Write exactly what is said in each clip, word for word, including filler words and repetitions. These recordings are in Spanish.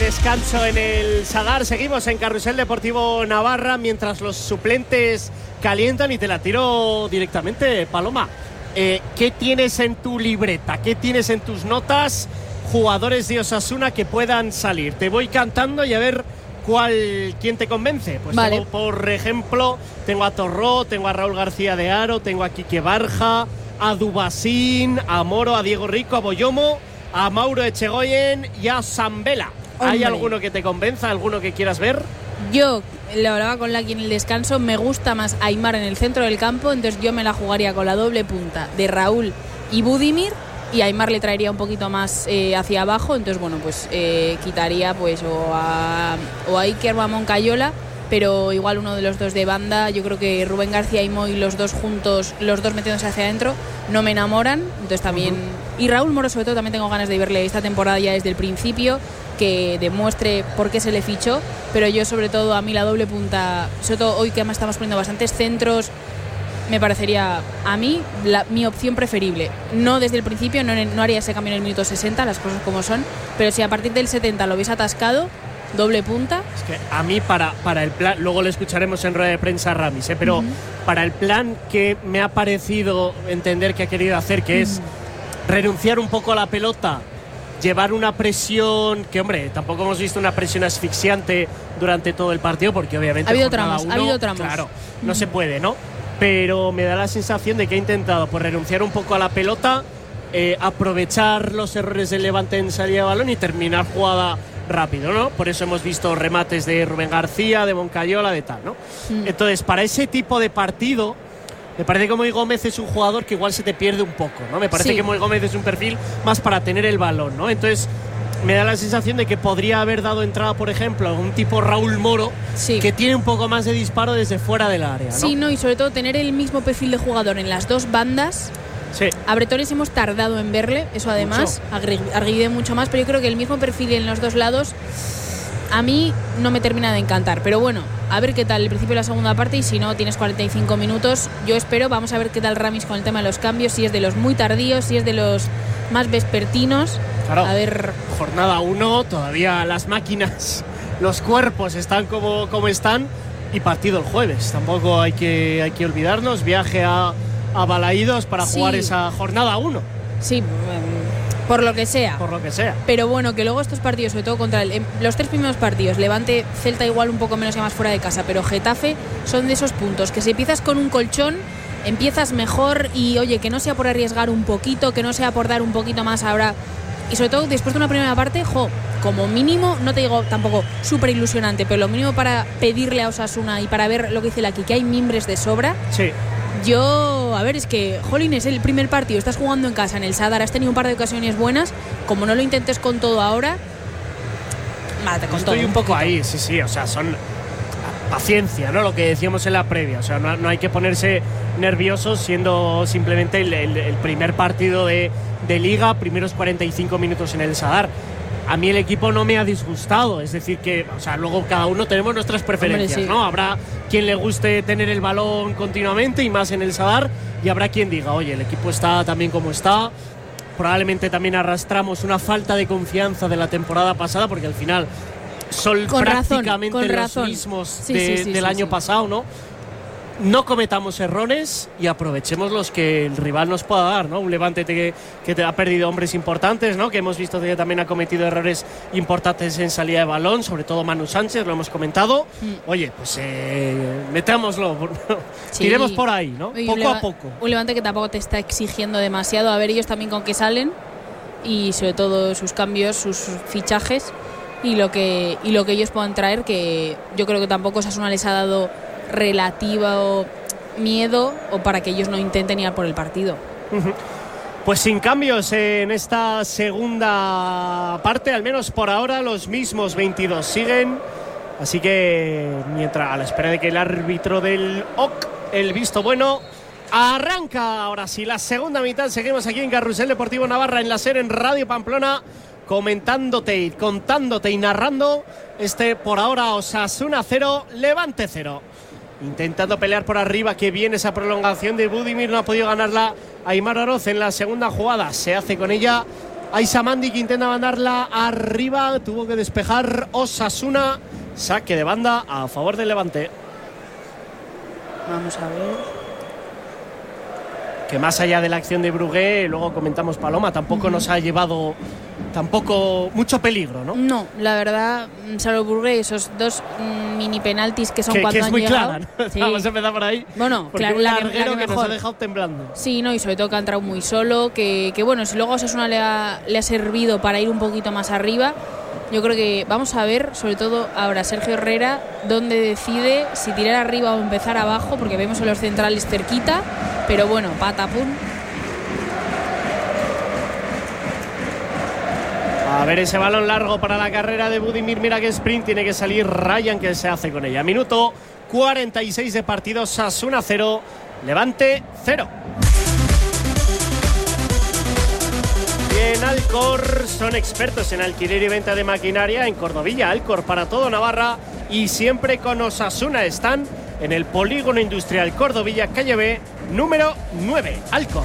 descanso en el Sadar. Seguimos en Carrusel Deportivo Navarra mientras los suplentes calientan y te la tiro directamente, Paloma. Eh, ¿Qué tienes en tu libreta? ¿Qué tienes en tus notas? Jugadores de Osasuna que puedan salir. Te voy cantando y a ver cuál, quién te convence. Pues vale. tengo, por ejemplo, tengo a Torró, tengo a Raúl García de Haro, tengo a Quique Barja, a Dubasín, a Moro, a Diego Rico, a Boyomo, a Mauro Echegoyen y a Zambela. ¿Hay alguno que te convenza? ¿Alguno que quieras ver? Yo lo hablaba con Laki en el descanso, me gusta más Aimar en el centro del campo, entonces yo me la jugaría con la doble punta de Raúl y Budimir, y Aimar le traería un poquito más eh, hacia abajo, entonces bueno, pues eh, quitaría pues o a, o a Iker o a Moncayola, pero igual uno de los dos de banda. Yo creo que Rubén García y Moy, los dos juntos, los dos metiéndose hacia adentro, no me enamoran, entonces también... Uh-huh. Y Raúl Moro sobre todo también tengo ganas de verle esta temporada ya desde el principio, que demuestre por qué se le fichó, pero yo sobre todo a mí la doble punta, sobre todo hoy que además estamos poniendo bastantes centros, me parecería a mí la, mi opción preferible. No desde el principio, no, no haría ese cambio en el minuto sesenta, las cosas como son, pero si a partir del setenta lo hubiese atascado, doble punta. Es que a mí para, para el plan, luego lo escucharemos en rueda de prensa Ramis, ¿eh? pero uh-huh. para el plan que me ha parecido entender que ha querido hacer, que uh-huh. es renunciar un poco a la pelota, llevar una presión, que hombre, tampoco hemos visto una presión asfixiante durante todo el partido, porque obviamente ha habido tramos, uno, ha habido tramos. Claro, no uh-huh. se puede, ¿no? Pero me da la sensación de que ha intentado pues, renunciar un poco a la pelota, eh, aprovechar los errores del Levante en salida de balón y terminar jugada rápido, ¿no? Por eso hemos visto remates de Rubén García, de Moncayola, de tal, ¿no? Mm. Entonces, para ese tipo de partido, me parece que Moy Gómez es un jugador que igual se te pierde un poco, ¿no? Me parece sí. que Moy Gómez es un perfil más para tener el balón, ¿no? Entonces, me da la sensación de que podría haber dado entrada, por ejemplo, a un tipo Raúl Moro, sí. que tiene un poco más de disparo desde fuera del área, ¿no? Sí, no, y sobre todo tener el mismo perfil de jugador en las dos bandas. Sí. A Bretones hemos tardado en verle, eso además, a Arguide mucho más, pero yo creo que el mismo perfil en los dos lados a mí no me termina de encantar. Pero bueno, a ver qué tal el principio de la segunda parte, y si no, tienes cuarenta y cinco minutos. Yo espero, vamos a ver qué tal Ramis con el tema de los cambios, si es de los muy tardíos, si es de los más vespertinos. Claro, a ver. Jornada uno, todavía las máquinas, los cuerpos están como, como están, y partido el jueves. Tampoco hay que, hay que olvidarnos, viaje a, a Balaídos para sí. jugar esa jornada uno. Sí, por lo que sea. Por lo que sea. Pero bueno, que luego estos partidos, sobre todo contra el, los tres primeros partidos, Levante, Celta igual un poco menos y más fuera de casa, pero Getafe son de esos puntos que si empiezas con un colchón, empiezas mejor, y oye, que no sea por arriesgar un poquito, que no sea por dar un poquito más ahora, y sobre todo después de una primera parte, jo, como mínimo, no te digo tampoco súper ilusionante, pero lo mínimo para pedirle a Osasuna y para ver lo que dice aquí, que hay mimbres de sobra. Sí. Yo, a ver, es que, jolín, es el primer partido, estás jugando en casa, en el Sadar, has tenido un par de ocasiones buenas, como no lo intentes con todo ahora, mate con Estoy todo. un poco ahí, sí, sí, o sea, son paciencia, ¿no? Lo que decíamos en la previa, o sea, no, no hay que ponerse nerviosos siendo simplemente el, el, el primer partido de, de Liga, primeros cuarenta y cinco minutos en el Sadar. A mí el equipo no me ha disgustado, es decir que, o sea, luego cada uno tenemos nuestras preferencias, Hombre, sí. ¿no? Habrá quien le guste tener el balón continuamente y más en el Sadar, y habrá quien diga, oye, el equipo está también como está. Probablemente también arrastramos una falta de confianza de la temporada pasada, porque al final son con prácticamente razón, con los razón. mismos sí, de, sí, sí, del sí, año sí. pasado, ¿no? No cometamos errores y aprovechemos los que el rival nos pueda dar, ¿no? Un Levante que, que te ha perdido hombres importantes, ¿no? Que hemos visto que también ha cometido errores importantes en salida de balón, sobre todo Manu Sánchez, lo hemos comentado. Mm. Oye, pues eh, metámoslo, sí. tiremos por ahí, ¿no? Y poco leva- a poco. Un Levante que tampoco te está exigiendo demasiado, a ver ellos también con qué salen, y sobre todo sus cambios, sus fichajes y lo que, y lo que ellos puedan traer, que yo creo que tampoco Osasuna les ha dado relativo miedo o para que ellos no intenten ir por el partido. Uh-huh. Pues sin cambios en esta segunda parte, al menos por ahora los mismos veintidós siguen, así que mientras a la espera de que el árbitro del O C, el visto bueno, arranca ahora sí la segunda mitad. Seguimos aquí en Carrusel Deportivo Navarra, en la SER, en Radio Pamplona, comentándote y contándote y narrando este por ahora Osasuna cero, Levante cero. Intentando pelear por arriba, que viene esa prolongación de Budimir, no ha podido ganarla Aimar Oroz en la segunda jugada, se hace con ella Aisha Mandi, que intenta mandarla arriba. Tuvo que despejar Osasuna. Saque de banda a favor del Levante. Vamos a ver. Que más allá de la acción de Brugué, luego comentamos Paloma, tampoco uh-huh. nos ha llevado tampoco mucho peligro, ¿no? No, la verdad, salvo Brugué, esos dos mm, mini penaltis que son que, cuando que es han muy llegado. Clara, ¿no? Sí. Vamos a empezar por ahí. Bueno, claro, un la que, larguero la que, que nos ha dejado temblando. Sí, no, y sobre todo que ha entrado muy solo, que, que bueno, si luego a Osasuna le ha, le ha servido para ir un poquito más arriba. Yo creo que vamos a ver, sobre todo ahora, Sergio Herrera, dónde decide si tirar arriba o empezar abajo, porque vemos a los centrales cerquita, pero bueno, patapum. A ver ese balón largo para la carrera de Budimir. Mira que sprint tiene que salir Ryan, que se hace con ella. Minuto cuarenta y seis de partido. Osasuna cero, Levante cero. En Alcor son expertos en alquiler y venta de maquinaria en Cordovilla. Alcor para todo Navarra y siempre con Osasuna. Están en el Polígono Industrial Cordovilla, calle B, número nueve. Alcor.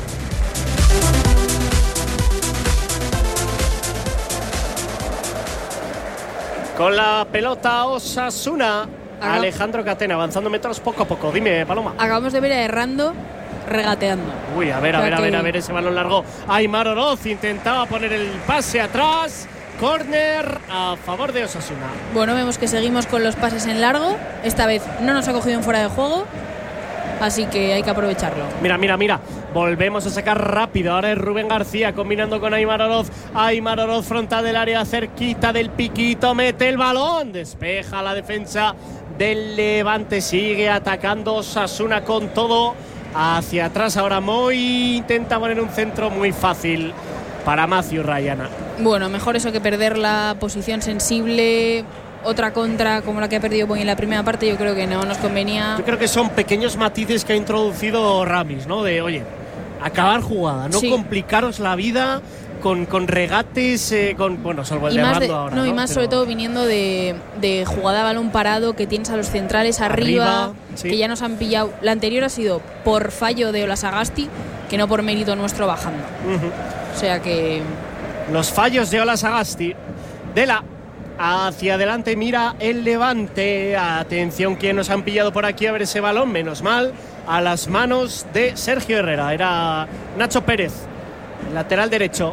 Con la pelota Osasuna. Acab- Alejandro Catena avanzando metros poco a poco. Dime, Paloma. Acabamos de ver a Errando regateando. Uy, a ver, a ver, a ver, a ver ese balón largo. Aimar Oroz intentaba poner el pase atrás. Córner a favor de Osasuna. Bueno, vemos que seguimos con los pases en largo. Esta vez no nos ha cogido en fuera de juego, así que hay que aprovecharlo. Mira, mira, mira. Volvemos a sacar rápido. Ahora es Rubén García combinando con Aimar Oroz. Aimar Oroz frontal del área, cerquita del piquito. Mete el balón. Despeja la defensa del Levante. Sigue atacando Osasuna con todo. Hacia atrás ahora Moy. Intenta poner un centro muy fácil para Matthew Rayana. Bueno, mejor eso que perder la posición sensible. Otra contra como la que ha perdido Moy en la primera parte, yo creo que no nos convenía. Yo creo que son pequeños matices que ha introducido Ramis, ¿no? De, oye, acabar jugada, no sí. complicaros la vida con, con regates, eh, con bueno, salvo el y de más Rando de, ahora. No, ¿no? y más Pero... sobre todo viniendo de, de jugada a balón parado, que tienes a los centrales arriba, arriba sí. que ya nos han pillado. La anterior ha sido por fallo de Olasagasti, que no por mérito nuestro bajando. Uh-huh. O sea que... Los fallos de Olasagasti. De la... Hacia adelante mira el Levante. Atención, que nos han pillado por aquí a ver ese balón. Menos mal, a las manos de Sergio Herrera. Era Nacho Pérez, lateral derecho.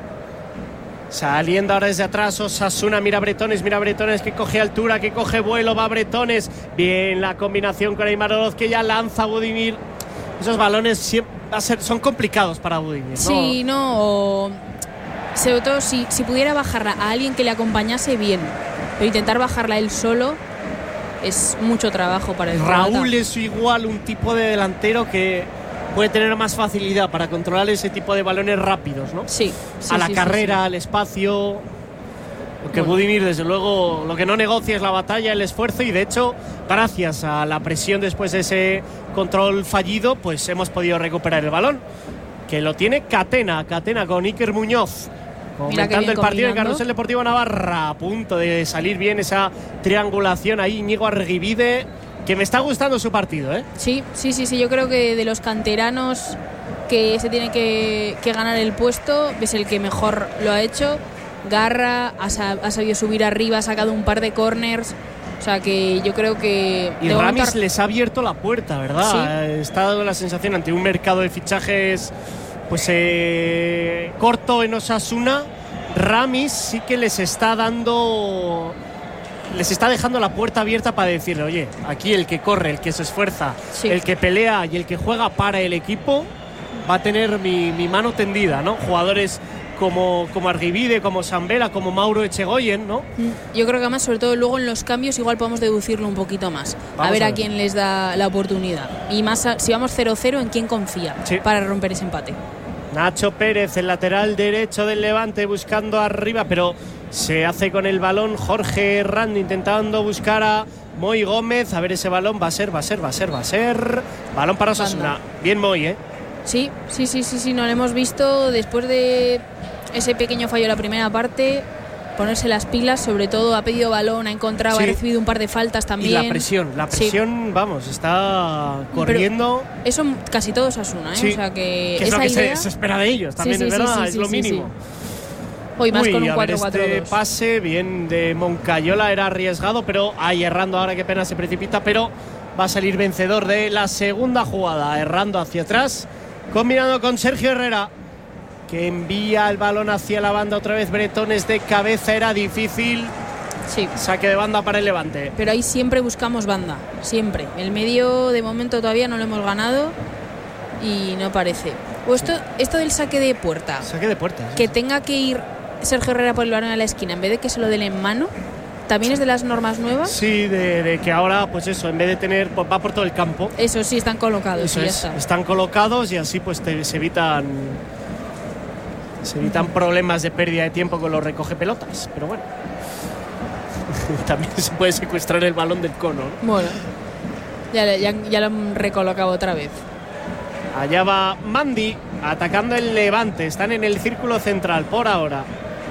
Saliendo ahora desde atrás Osasuna. Mira Bretones, mira Bretones, que coge altura, que coge vuelo. Va Bretones. Bien la combinación con Aimar Oroz, que ya lanza a Budimir. Esos balones siempre va a ser, son complicados para Budimir, ¿no? Sí, no... O... Sobre todo si, si pudiera bajarla a alguien que le acompañase bien, pero intentar bajarla él solo es mucho trabajo para el Raúl pelota. Es igual un tipo de delantero que puede tener más facilidad para controlar ese tipo de balones rápidos, ¿no? Sí, sí a la sí, carrera, sí, sí. al espacio. Porque bueno. Budimir, desde luego, lo que no negocia es la batalla, el esfuerzo, y de hecho, gracias a la presión después de ese control fallido, pues hemos podido recuperar el balón, que lo tiene Catena, Catena con Iker Muñoz. Comentando el partido de Carrusel Deportivo Navarra, a punto de salir bien esa triangulación ahí, Íñigo Arguibide, que me está gustando su partido, ¿eh? Sí, sí, sí, sí, yo creo que de los canteranos que se tiene que, que ganar el puesto, es el que mejor lo ha hecho. Garra, ha, ha sabido subir arriba, ha sacado un par de corners. O sea que yo creo que... Y Ramis montar... les ha abierto la puerta, ¿verdad? ¿Sí? Está dando la sensación ante un mercado de fichajes... Pues eh, corto en Osasuna, Ramis sí que les está dando, les está dejando la puerta abierta para decirle, oye, aquí el que corre, el que se esfuerza, sí. el que pelea y el que juega para el equipo va a tener mi, mi mano tendida, ¿no? Jugadores como, como Arguibide, como Sambela, como Mauro Echegoyen, ¿no? Yo creo que además, sobre todo luego en los cambios, igual podemos deducirlo un poquito más. A ver, a ver a quién les da la oportunidad. Y más a, si vamos cero cero, ¿en quién confía sí. para romper ese empate? Nacho Pérez, el lateral derecho del Levante, buscando arriba, pero se hace con el balón Jorge Herrando, intentando buscar a Moy Gómez. A ver ese balón, va a ser, va a ser, va a ser, va a ser. Balón para Osasuna. Bien Moy, ¿eh? Sí, sí, sí, sí, sí, no lo hemos visto después de ese pequeño fallo en la primera parte. Ponerse las pilas, sobre todo ha pedido balón, ha encontrado, sí. ha recibido un par de faltas también. Y la presión, la presión, sí. vamos, está corriendo. Pero eso casi todo Osasuna, ¿eh? Sí. O sea que, que es esa lo que idea... se, se espera de ellos, también sí, sí, es verdad, sí, sí, es sí, lo sí, mínimo. Sí. Hoy más Uy, con un a ver, cuatro cuatro dos. este pase bien de Moncayola era arriesgado, pero ahí errando ahora que pena se precipita, pero va a salir vencedor de la segunda jugada, errando hacia atrás, combinando con Sergio Herrera, que envía el balón hacia la banda otra vez. Bretones de cabeza, era difícil. Sí. Saque de banda para el Levante. Pero ahí siempre buscamos banda, siempre. El medio de momento todavía no lo hemos ganado y no parece. O esto, esto del saque de puerta. Saque de puerta. Que tenga que ir Sergio Herrera por el balón a la esquina en vez de que se lo den en mano, ¿también es de las normas nuevas? Sí, de, de que ahora, pues eso, en vez de tener, pues va por todo el campo. Eso sí, están colocados. Eso y ya es, está. Están colocados y así pues te, se evitan se evitan problemas de pérdida de tiempo con los recoge pelotas. Pero bueno, también se puede secuestrar el balón del cono, ¿no? Bueno, ya, ya, ya lo han recolocado otra vez. Allá va Mandy atacando el Levante. Están en el círculo central por ahora.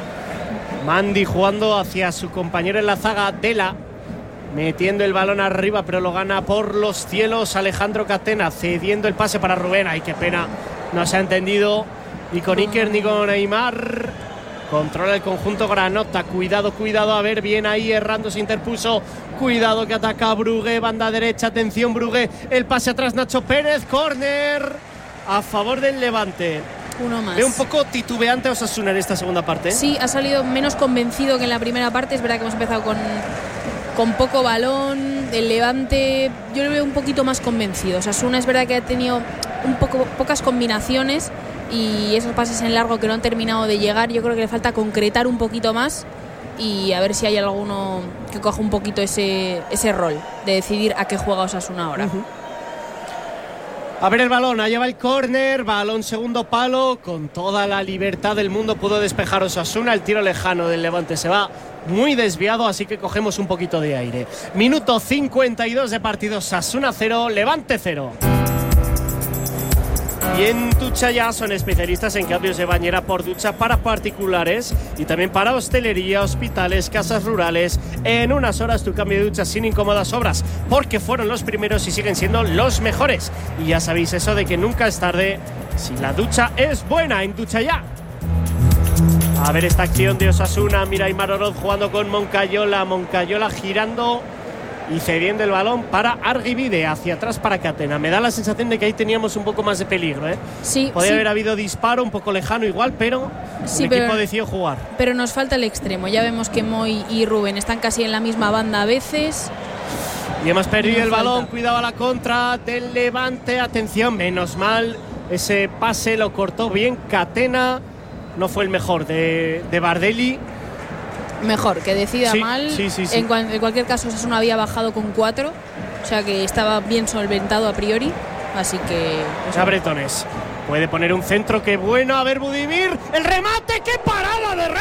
Mandy jugando hacia su compañero en la zaga, Dela, metiendo el balón arriba, pero lo gana por los cielos Alejandro Catena, cediendo el pase para Rubén. Ay, qué pena, no se ha entendido ni con Iker ni con Aimar. Controla el conjunto Granota. Cuidado, cuidado, a ver, bien ahí, errando, se interpuso. Cuidado que ataca Brugué, banda derecha, atención Brugué, el pase atrás, Nacho Pérez, córner a favor del Levante. Uno más. Ve un poco titubeante a Osasuna en esta segunda parte. Sí, ha salido menos convencido que en la primera parte. Es verdad que hemos empezado con, con poco balón. El Levante yo lo veo un poquito más convencido. Osasuna es verdad que ha tenido un poco pocas combinaciones y esos pases en largo que no han terminado de llegar. Yo creo que le falta concretar un poquito más y a ver si hay alguno que coja un poquito ese, ese rol de decidir a qué juega Osasuna ahora. Uh-huh. A ver el balón, allá va el córner, balón segundo palo, con toda la libertad del mundo pudo despejar Osasuna. El tiro lejano del Levante se va muy desviado, así que cogemos un poquito de aire. Minuto cincuenta y dos de partido, Osasuna cero, Levante cero. Y en Ducha Ya son especialistas en cambios de bañera por ducha para particulares y también para hostelería, hospitales, casas rurales. En unas horas tu cambio de ducha sin incómodas obras, porque fueron los primeros y siguen siendo los mejores. Y ya sabéis eso de que nunca es tarde si la ducha es buena. En Ducha Ya. A ver esta acción de Osasuna. Mira Aimar Oroz jugando con Moncayola. Moncayola girando y cediendo el balón para Argibide, hacia atrás para Catena. Me da la sensación de que ahí teníamos un poco más de peligro, ¿eh? Sí, podría sí. haber habido disparo un poco lejano igual, pero sí, el pero, equipo decidió jugar. Pero nos falta el extremo. Ya vemos que Moy y Rubén están casi en la misma banda a veces. Y hemos perdido no el falta. balón. Cuidado a la contra del Levante. Atención, menos mal. Ese pase lo cortó bien Catena. No fue el mejor de, de Bardelli. Mejor, que decida sí, mal. Sí, sí, sí. En, cual, en cualquier caso, Osasuna había bajado con cuatro. O sea que estaba bien solventado a priori. Así que. O sea, Bretones puede poner un centro. ¡Qué bueno! A ver, Budimir. ¡El remate! ¡Qué parada de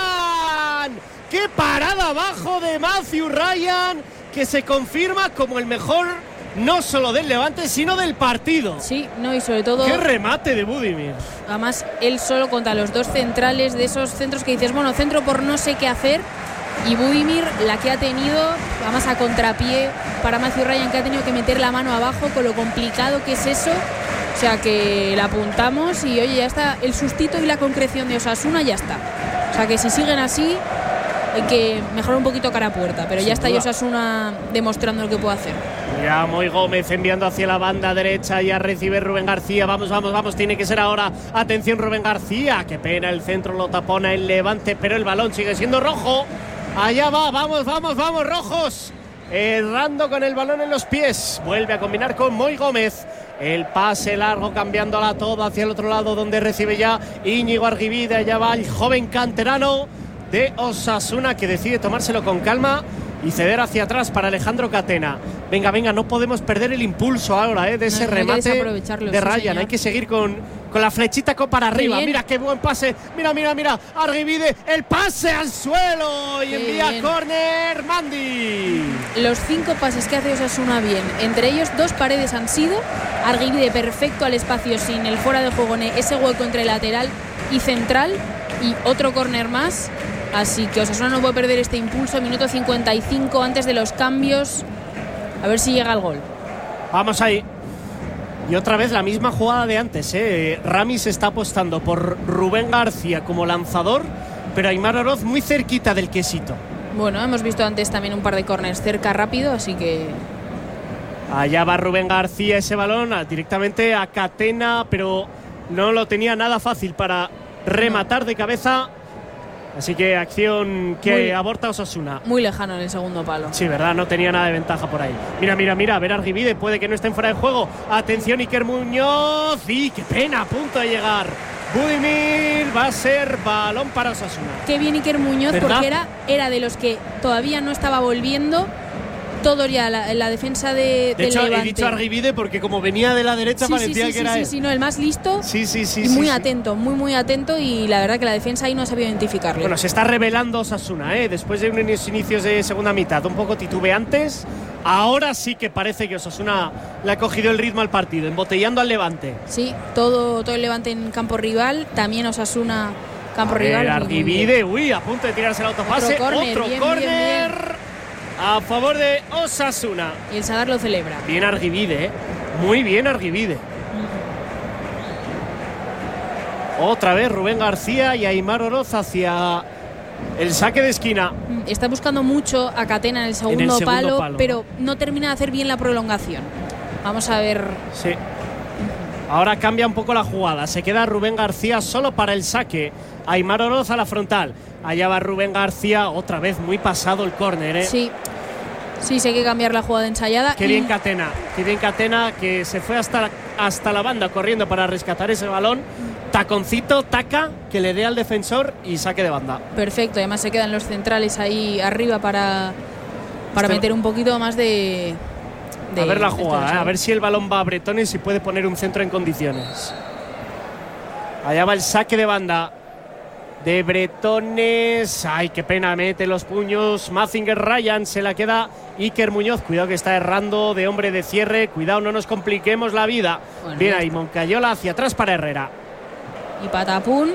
Ryan! ¡Qué parada abajo de Matthew Ryan! Que se confirma como el mejor, no solo del Levante, sino del partido. Sí, no, y sobre todo. ¡Qué remate de Budimir! Además, él solo contra los dos centrales, de esos centros que dices, bueno, centro por no sé qué hacer. Y Budimir, la que ha tenido, además a contrapié para Matthew Ryan, que ha tenido que meter la mano abajo con lo complicado que es eso. O sea que la apuntamos y oye, ya está el sustito y la concreción de Osasuna, ya está. O sea que si siguen así, hay que mejorar un poquito cara a puerta, pero Sin ya está duda. Osasuna demostrando lo que puede hacer. Mira, Moy Gómez enviando hacia la banda derecha, ya recibe Rubén García. Vamos, vamos, vamos, tiene que ser ahora. Atención, Rubén García. Qué pena, el centro lo tapona el Levante, pero el balón sigue siendo rojo. Allá va, vamos, vamos, vamos, rojos. Errando con el balón en los pies. Vuelve a combinar con Moy Gómez. El pase largo cambiándola toda hacia el otro lado, donde recibe ya Íñigo Argibide. Allá va el joven canterano de Osasuna, que decide tomárselo con calma y ceder hacia atrás para Alejandro Catena. Venga, venga, no podemos perder el impulso ahora, ¿eh? De ese No, no hay que remate desaprovecharlo, de sí, Ryan. señor. Hay que seguir con, con la flechita co- para arriba. bien. Mira qué buen pase. Mira, mira, mira. Argibide, el pase al suelo y Qué envía bien. córner Mandy. Los cinco pases que hace Osasuna bien, entre ellos dos paredes han sido. Argibide perfecto al espacio sin el fuera de juego, ese hueco entre lateral y central, y otro córner más. Así que Osasuna no puede perder este impulso. Minuto cincuenta y cinco antes de los cambios. A ver si llega el gol. Vamos ahí. Y otra vez la misma jugada de antes, ¿eh? Ramis está apostando por Rubén García como lanzador pero Aimar Oroz muy cerquita del quesito. Bueno, hemos visto antes también un par de corners cerca rápido, así que… Allá va Rubén García, ese balón directamente a Catena, pero no lo tenía nada fácil para rematar de cabeza. Así que acción que muy, aborta Osasuna. Muy lejano en el segundo palo. Sí, verdad, no tenía nada de ventaja por ahí. Mira, mira, mira, a ver Argivide, puede que no estén fuera de juego. Atención, Iker Muñoz. ¡Y qué pena! A punto de llegar Budimir. Va a ser balón para Osasuna. Qué bien Iker Muñoz, ¿verdad? Porque era, era de los que todavía no estaba volviendo. Todo ya la, la defensa de, de hecho, Levante. He dicho Argivide porque como venía de la derecha sí, parecía sí, sí, que era sí, él. Sí, sí, no, el más listo. Sí, sí, sí. Y muy sí, atento, sí. muy, muy atento. Y la verdad que la defensa ahí no ha sabido identificarle. Bueno, se está revelando Osasuna, ¿eh? Después de unos inicios de segunda mitad un poco titubeantes. Ahora sí que parece que Osasuna le ha cogido el ritmo al partido, embotellando al Levante. Sí, todo, todo el Levante en campo rival. También Osasuna, campo a rival. Ver, Argivide, uy, a punto de tirarse el autopase. Otro córner. Otro bien, córner. Bien, bien. A favor de Osasuna. Y el Sadar lo celebra. Bien Argivide, ¿eh? Muy bien Argivide. Mm. Otra vez Rubén García y Aimar Oroz hacia el saque de esquina. Está buscando mucho a Catena en el segundo, en el segundo palo, palo, pero no termina de hacer bien la prolongación. Vamos a ver. Sí. Ahora cambia un poco la jugada. Se queda Rubén García solo para el saque. Aimar Oroz a la frontal. Allá va Rubén García, otra vez muy pasado el córner, ¿eh? Sí, sí, sí hay que cambiar la jugada ensayada. Qué y... bien Catena, qué bien Catena, que se fue hasta la, hasta la banda corriendo para rescatar ese balón. Taconcito, taca, que le dé al defensor y saque de banda. Perfecto, además se quedan los centrales ahí arriba para, para este... meter un poquito más de… de a ver la jugada, ¿eh? A ver si el balón va a Bretones y puede poner un centro en condiciones. Allá va el saque de banda de Bretones. Ay, qué pena, mete los puños Mazinger Ryan, se la queda Iker Muñoz. Cuidado que está errando de hombre de cierre. Cuidado, no nos compliquemos la vida. Bueno, bien ahí, Moncayola hacia atrás para Herrera. Y patapún.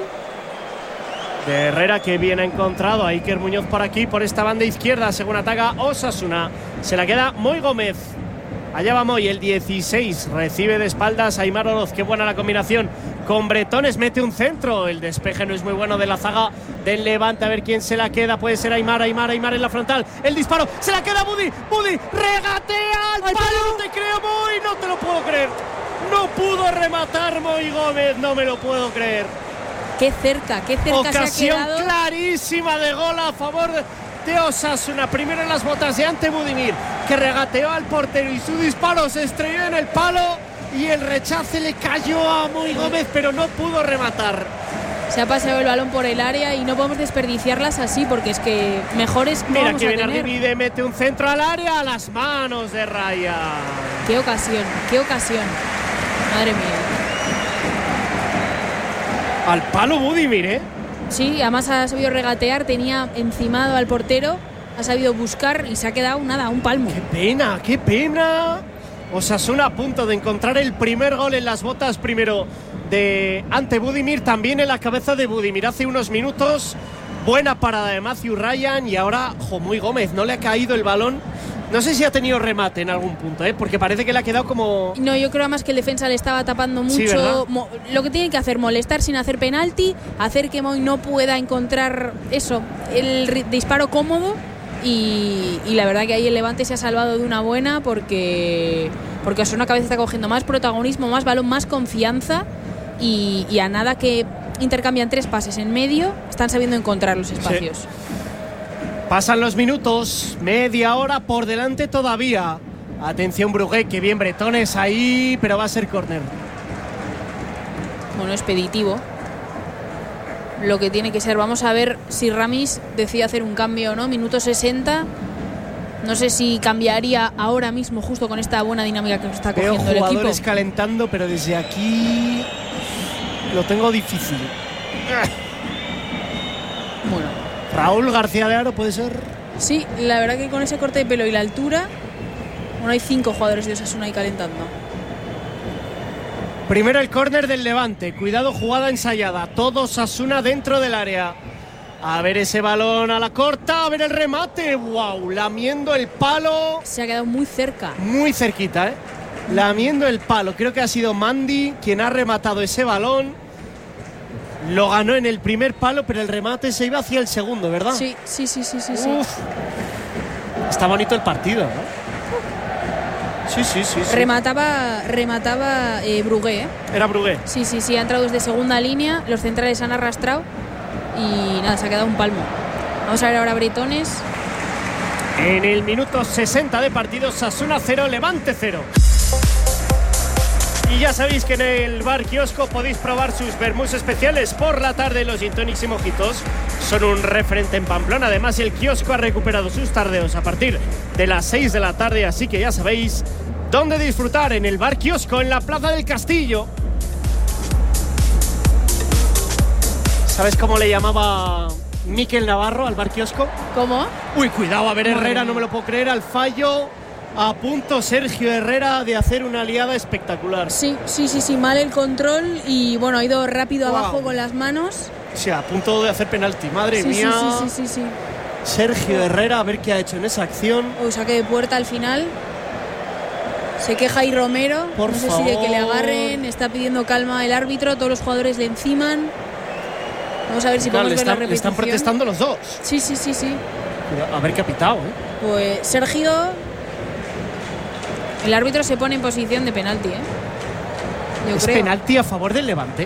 De Herrera, que bien ha encontrado a Iker Muñoz por aquí, por esta banda izquierda, según ataca Osasuna. Se la queda Moy Gómez. Allá va Moy, el dieciséis. Recibe de espaldas a Aimar Oroz. Qué buena la combinación con Bretones. Mete un centro. El despeje no es muy bueno de la zaga del Levante. A ver quién se la queda. Puede ser Aimar, Aimar, Aimar en la frontal. El disparo. Se la queda Budi. Budi. Regatea al palo. No te creo, Moy. No te lo puedo creer. No pudo rematar Moy Gómez. No me lo puedo creer. Qué cerca, qué cerca ocasión se ha quedado. Clarísima de gol a favor de de Osasuna, primero en las botas de Ante Budimir, que regateó al portero y su disparo se estrelló en el palo y el rechace le cayó a Moy Gómez, pero no pudo rematar. Se ha paseado el balón por el área y no podemos desperdiciarlas así, porque es que mejores no Mira vamos que a viene tener. Argivide, mete un centro al área a las manos de Raya. Qué ocasión, qué ocasión. Madre mía. Al palo Budimir, ¿eh? Sí, además ha sabido regatear, tenía encimado al portero, ha sabido buscar y se ha quedado nada, un palmo. ¡Qué pena, qué pena! Osasuna a punto de encontrar el primer gol en las botas, primero de Ante Budimir, también en la cabeza de Budimir hace unos minutos. Buena parada de Matthew Ryan y ahora Moy Gómez, no le ha caído el balón. No sé si ha tenido remate en algún punto, ¿eh? Porque parece que le ha quedado como… No, yo creo además que el defensa le estaba tapando mucho. Sí, Mo- lo que tiene que hacer, molestar sin hacer penalti, hacer que Moy no pueda encontrar eso, el ri- disparo cómodo. Y, y la verdad que ahí el Levante se ha salvado de una buena porque, porque Osasuna cada vez está cogiendo más protagonismo, más balón, más confianza. Y, y a nada que intercambian tres pases en medio, están sabiendo encontrar los espacios. Sí. Pasan los minutos, media hora por delante todavía. Atención Brugué, que bien Bretones ahí, pero va a ser córner. Bueno, expeditivo. Lo que tiene que ser. Vamos a ver si Ramis decide hacer un cambio o no. Minuto sesenta. No sé si cambiaría ahora mismo, justo con esta buena dinámica que está cogiendo el equipo. Veo jugadores calentando, pero desde aquí lo tengo difícil. Bueno. Raúl García de Aro, ¿puede ser? Sí, la verdad que con ese corte de pelo y la altura, bueno, hay cinco jugadores de Osasuna ahí calentando. Primero el córner del Levante. Cuidado, jugada ensayada. Todo Osasuna dentro del área. A ver ese balón a la corta. A ver el remate. ¡Wow! Lamiendo el palo. Se ha quedado muy cerca. Muy cerquita, ¿eh? Lamiendo el palo. Creo que ha sido Mandy quien ha rematado ese balón. Lo ganó en el primer palo, pero el remate se iba hacia el segundo, ¿verdad? Sí, sí, sí, sí, sí. sí. Está bonito el partido, ¿no? Sí, sí, sí. sí. Remataba, remataba eh, Brugué, ¿eh? Era Brugué. Sí, sí, sí, ha entrado desde segunda línea, los centrales han arrastrado y nada, se ha quedado un palmo. Vamos a ver ahora Bretones. En el minuto sesenta de partido, Osasuna cero, Levante cero. Y ya sabéis que en el bar kiosco podéis probar sus vermús especiales por la tarde. Los gin tonics y mojitos son un referente en Pamplona. Además, el kiosco ha recuperado sus tardeos a partir de las seis de la tarde, así que ya sabéis dónde disfrutar, en el bar kiosco en la Plaza del Castillo. ¿Sabes cómo le llamaba Mikel Navarro al bar kiosco? ¿Cómo? Uy, cuidado, a ver Herrera, no me lo puedo creer, al fallo. A punto Sergio Herrera de hacer una liada espectacular. Sí, sí, sí, sí, mal el control y bueno, ha ido rápido wow. abajo con las manos. O sea, a punto de hacer penalti, madre sí, mía. Sí, sí, sí, sí, sí. Sergio Herrera, a ver qué ha hecho en esa acción. Uy, saque de puerta al final. Se queja ahí Romero. Por no sé favor. si de que le agarren, está pidiendo calma el árbitro, todos los jugadores le enciman. Vamos a ver si claro, podemos ver están, la repetición. Le están protestando los dos. Sí, sí, sí, sí. A ver qué ha pitado, ¿eh? Pues Sergio... El árbitro se pone en posición de penalti, ¿eh? Yo es creo. penalti a favor del Levante.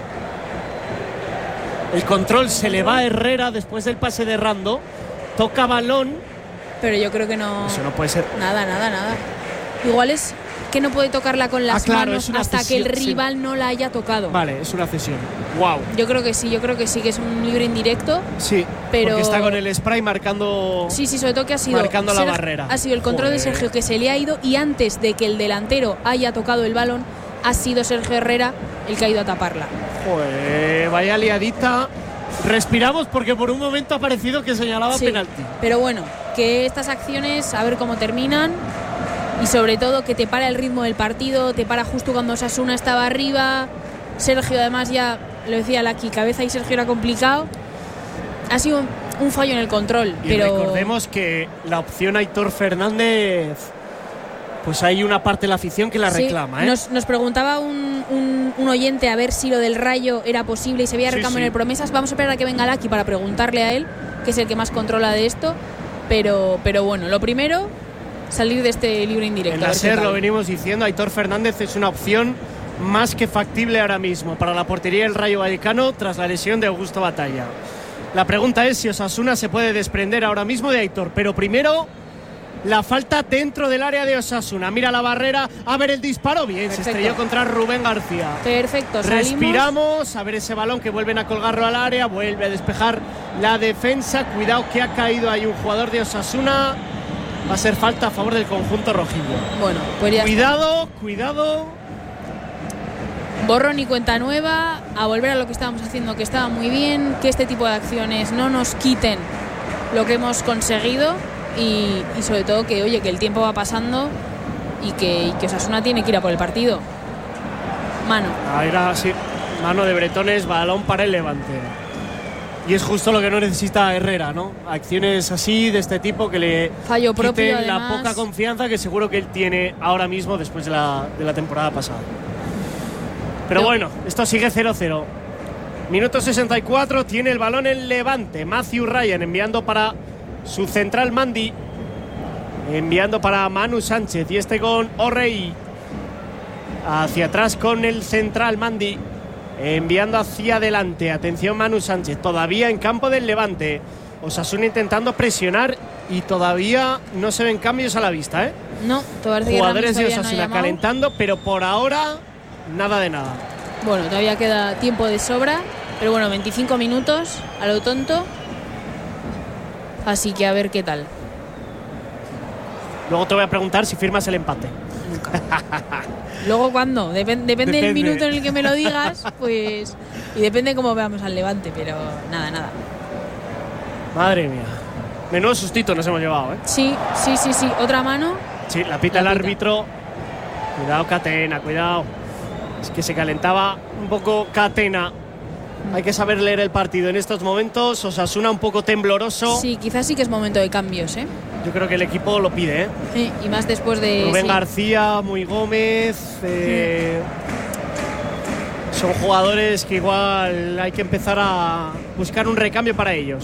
El control se le va a Herrera después del pase de Rando. Toca balón. Pero yo creo que no... Eso no puede ser. Nada, nada, nada. Igual es que no puede tocarla con las ah, claro, manos hasta cesión, que el rival sí. no la haya tocado. Vale, es una cesión. Wow. Yo creo que sí, yo creo que sí, que es un libre indirecto. Sí, pero porque está con el spray marcando. Sí, sí, sobre todo que ha sido marcando la Sergio, barrera. Ha sido el control Joder. de Sergio que se le ha ido y antes de que el delantero haya tocado el balón, ha sido Sergio Herrera el que ha ido a taparla. Joder, vaya liadita. Respiramos porque por un momento ha parecido que señalaba sí, penalti. Pero bueno, que estas acciones, a ver cómo terminan. Y sobre todo que te para el ritmo del partido, te para justo cuando Osasuna estaba arriba. Sergio además ya, lo decía Laki, cabeza y Sergio era complicado. Ha sido un, un fallo en el control. Y pero recordemos que la opción Aitor Fernández, pues hay una parte de la afición que la sí, reclama. ¿eh? Nos, nos preguntaba un, un, un oyente a ver si lo del Rayo era posible y se veía recambio sí, sí. en el Promesas. Vamos a esperar a que venga Laki para preguntarle a él, que es el que más controla de esto. Pero, pero bueno, lo primero... salir de este libre indirecto. En la SER lo venimos diciendo, Aitor Fernández es una opción más que factible ahora mismo para la portería del Rayo Vallecano tras la lesión de Augusto Batalla. La pregunta es si Osasuna se puede desprender ahora mismo de Aitor, pero primero la falta dentro del área de Osasuna. Mira la barrera, a ver el disparo, bien, Perfecto. Se estrelló contra Rubén García. Perfecto, salimos. Respiramos, a ver ese balón que vuelven a colgarlo al área, vuelve a despejar la defensa, cuidado que ha caído ahí un jugador de Osasuna. Va a ser falta a favor del conjunto rojillo. Bueno, pues ya Cuidado, está. cuidado. Borrón y cuenta nueva. A volver a lo que estábamos haciendo, que estaba muy bien. Que este tipo de acciones no nos quiten lo que hemos conseguido. Y, y sobre todo que, oye, que el tiempo va pasando y que, y que Osasuna tiene que ir a por el partido. Mano. Ahí era así. Mano de Bretones, balón para el Levante. Y es justo lo que no necesita Herrera, ¿no? Acciones así, de este tipo, que le fallo propio, quiten además. La poca confianza que seguro que él tiene ahora mismo después de la, de la temporada pasada. Pero no. Bueno, esto sigue cero cero. Minuto sesenta y cuatro, tiene el balón el Levante. Matthew Ryan enviando para su central Mandi. Enviando para Manu Sánchez. Y este con O'Reilly. Hacia atrás con el central Mandi. Enviando hacia adelante, atención Manu Sánchez, todavía en campo del Levante. Osasuna intentando presionar y todavía no se ven cambios a la vista, ¿eh? No, todavía jugadores de todavía Osasuna no calentando, pero por ahora nada de nada. Bueno, todavía queda tiempo de sobra, pero bueno, veinticinco minutos a lo tonto. Así que a ver qué tal. Luego te voy a preguntar si firmas el empate. Nunca. Luego, ¿cuándo? Dep- depende, depende del minuto en el que me lo digas, pues. Y depende cómo veamos al Levante, pero nada, nada. Madre mía. Menudo sustito nos hemos llevado, ¿eh? Sí, sí, sí, sí. Otra mano. Sí, la pita la el pita. árbitro. Cuidado, Catena, cuidado. Es que se calentaba un poco Catena. Hay que saber leer el partido en estos momentos. Osasuna un poco tembloroso. Sí, quizás sí que es momento de cambios, ¿eh? Yo creo que el equipo lo pide, ¿eh? Sí, y más después de... Rubén sí. García, Muy Gómez... Eh, son jugadores que igual hay que empezar a buscar un recambio para ellos.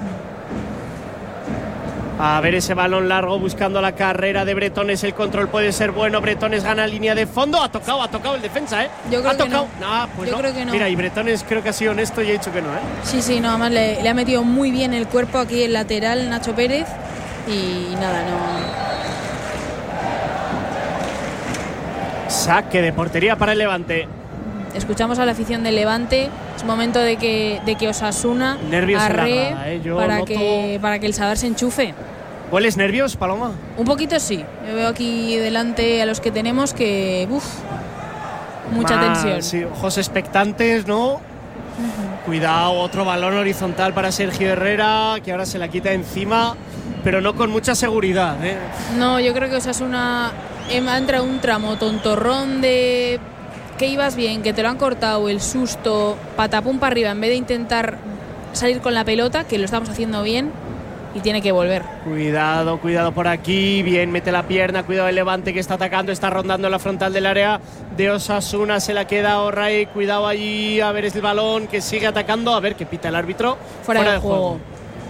A ver ese balón largo buscando la carrera de Bretones. El control puede ser bueno. Bretones gana línea de fondo. Ha tocado, ha tocado el defensa, ¿eh? Yo creo ha tocado. que no. Nah, pues Yo no. creo que no. Mira, y Bretones creo que ha sido honesto y ha dicho que no, ¿eh? Sí, sí, no, además le, le ha metido muy bien el cuerpo aquí el lateral Nacho Pérez. Y nada, no. Saque de portería para el Levante. Escuchamos a la afición del Levante. Es momento de que, de que Osasuna Nervios en la arree grada, ¿eh? Yo para, noto... que, para que el Sadar se enchufe. ¿Hueles nervios, Paloma? Un poquito sí. Yo veo aquí delante a los que tenemos que... Uf, mucha Más, tensión. Sí, ojos expectantes, ¿no? Uh-huh. Cuidado, otro balón horizontal para Sergio Herrera, que ahora se la quita encima, pero no con mucha seguridad, ¿eh? No, yo creo que Osasuna entra un tramo tontorrón de... que ibas bien, que te lo han cortado, el susto, patapum para arriba, en vez de intentar salir con la pelota, que lo estamos haciendo bien, y tiene que volver. Cuidado, cuidado por aquí, bien, mete la pierna, cuidado el Levante que está atacando, está rondando la frontal del área de Osasuna, se la queda Orray, cuidado allí, a ver es el balón que sigue atacando, a ver qué pita el árbitro. Fuera, Fuera de juego. juego.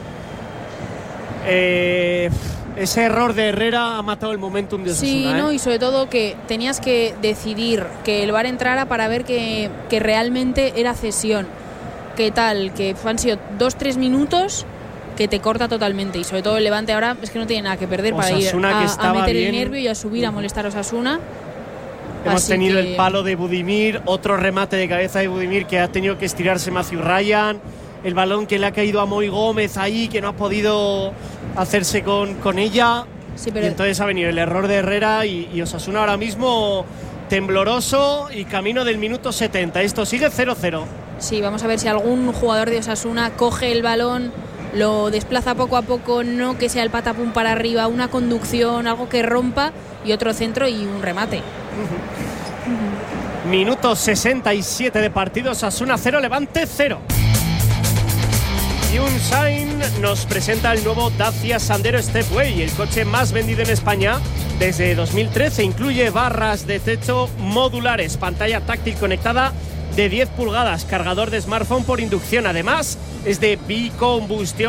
Eh... Ese error de Herrera ha matado el momentum de Osasuna. Sí, ¿eh? no, y sobre todo que tenías que decidir que el V A R entrara para ver que, que realmente era cesión. ¿Qué tal? Que han sido dos, tres minutos que te corta totalmente. Y sobre todo el Levante ahora es que no tiene nada que perder Osasuna para ir a, a meter bien. el nervio y a subir a molestar a Osasuna. Hemos Así tenido que... el palo de Budimir, otro remate de cabeza de Budimir que ha tenido que estirarse Matthew Ryan. El balón que le ha caído a Moy Gómez ahí, que no ha podido hacerse con, con ella. Sí, pero... Y entonces ha venido el error de Herrera y, y Osasuna ahora mismo tembloroso y camino del minuto setenta. Esto sigue cero cero. Sí, vamos a ver si algún jugador de Osasuna coge el balón, lo desplaza poco a poco, no que sea el patapum para arriba, una conducción, algo que rompa y otro centro y un remate. Uh-huh. Uh-huh. Minuto sesenta y siete de partido, Osasuna cero, Levante cero. Hyundai nos presenta el nuevo Dacia Sandero Stepway, el coche más vendido en España desde dos mil trece. Incluye barras de techo modulares, pantalla táctil conectada de diez pulgadas, cargador de smartphone por inducción. Además, es de bicombustión.